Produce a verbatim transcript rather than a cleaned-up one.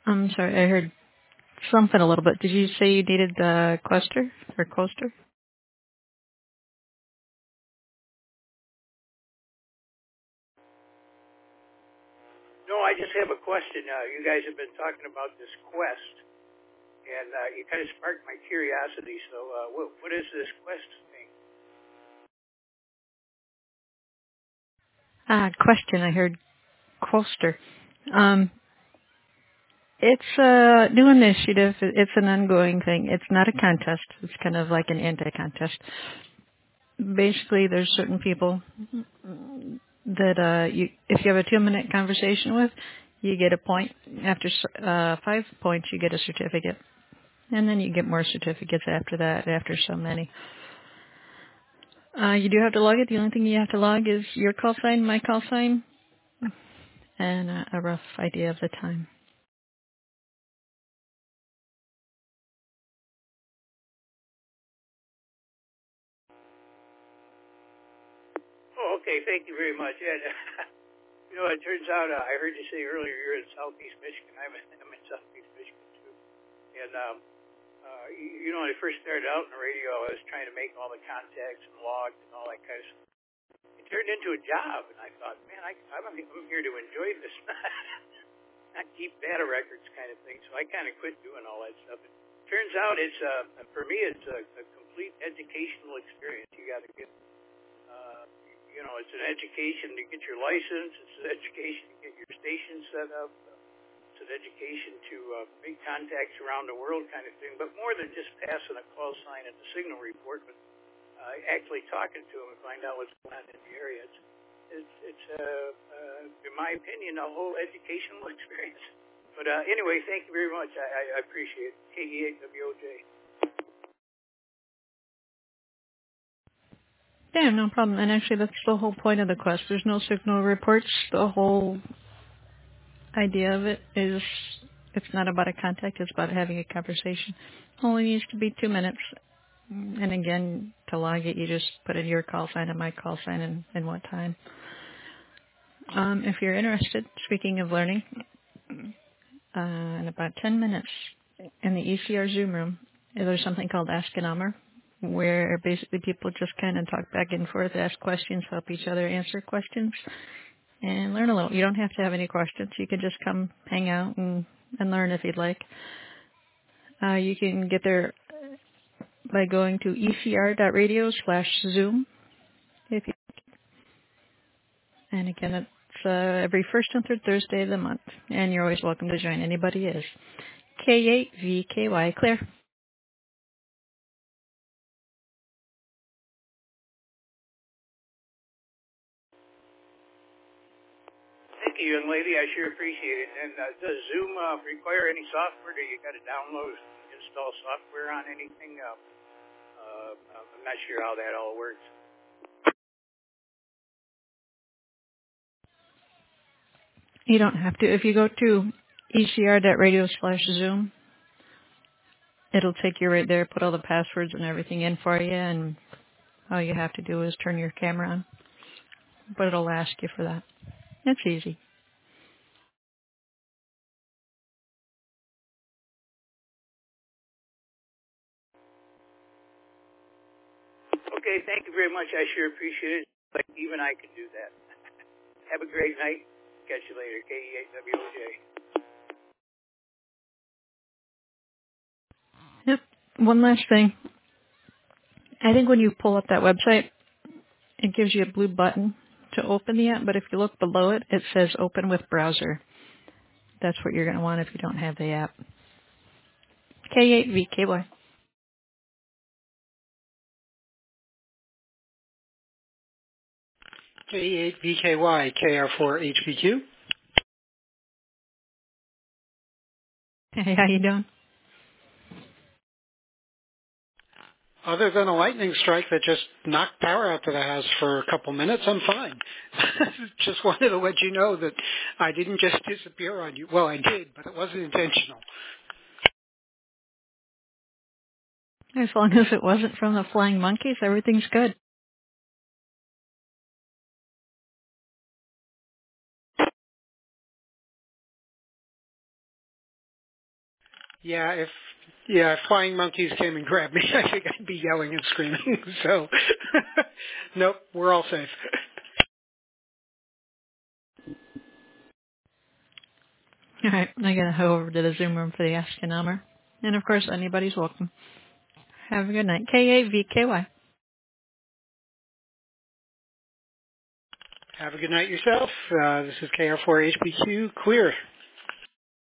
I'm sorry, I heard something a little bit. Did you say you needed the cluster or coaster? No, I just have a question. Uh, you guys have been talking about this quest, and uh, you kind of sparked my curiosity. So, uh, what, what is this quest thing? Ah, question. I heard coaster. Um, it's a new initiative. It's an ongoing thing. It's not a contest. It's kind of like an anti-contest. Basically, there's certain people that uh, you, if you have a two-minute conversation with, you get a point. After uh, five points, you get a certificate. And then you get more certificates after that, after so many. Uh, you do have to log it. The only thing you have to log is your call sign, my call sign, and uh, a rough idea of the time. Oh, okay. Thank you very much. And, you know, it turns out uh, I heard you say earlier you're in Southeast Michigan. I'm in, I'm in Southeast Michigan too. And um, uh, you, you know, when I first started out in the radio, I was trying to make all the contacts and logs and all that kind of stuff. It turned into a job, and I thought, man, I, I'm, I'm here to enjoy this, not keep data records kind of thing. So I kind of quit doing all that stuff. It turns out it's uh, for me, it's a, a complete educational experience. You got to get, uh, you know, it's an education to get your license. It's an education to get your station set up. It's an education to uh, make contacts around the world kind of thing. But more than just passing a call sign and the signal report, but uh, actually talking to them and find out what's going on in the area. It's, it's, it's uh, uh, in my opinion, a whole educational experience. But uh, anyway, thank you very much. I, I appreciate it. K E eight W O J. Yeah, no problem. And actually, that's the whole point of the quest. There's no signal reports. The whole idea of it is it's not about a contact. It's about having a conversation. Only needs to be two minutes. And again, to log it, you just put in your call sign and my call sign and, and what time. Um, if you're interested, speaking of learning, uh, in about ten minutes in the E C R Zoom room, there's something called Ask an Ummer, where basically people just kind of talk back and forth, ask questions, help each other answer questions, and learn a little. You don't have to have any questions. You can just come hang out and, and learn if you'd like. Uh, you can get there by going to ecr.radio slash Zoom. If you, and again, it's uh, every first and third Thursday of the month, and you're always welcome to join. Anybody is. K eight V K Y, Claire. Thank you, young lady. I sure appreciate it. And uh, does Zoom uh, require any software? Do you got to download, install software on anything? Uh, uh, I'm not sure how that all works. You don't have to. If you go to ecr.radio slash Zoom, it'll take you right there, put all the passwords and everything in for you, and all you have to do is turn your camera on. But it'll ask you for that. It's easy. Okay, thank you very much. I sure appreciate it. Like even I can do that. Have a great night. Catch you later. K E eight W O J. Yep. One last thing. I think when you pull up that website, it gives you a blue button to open the app, but if you look below it, it says open with browser. That's what you're going to want if you don't have the app. K eight V K Y. K eight V K Y, K R four H P Q. Hey, how you doing? Other than a lightning strike that just knocked power out to the house for a couple minutes, I'm fine. Just wanted to let you know that I didn't just disappear on you. Well, I did, but it wasn't intentional. As long as it wasn't from the flying monkeys, everything's good. Yeah, if yeah, if flying monkeys came and grabbed me, I think I'd be yelling and screaming. So, nope, we're all safe. All right, I gotta head over to the Zoom room for the Ask an Elmer. And of course, anybody's welcome. Have a good night. K A V K Y. Have a good night yourself. Uh, this is K R four H B Q Clear.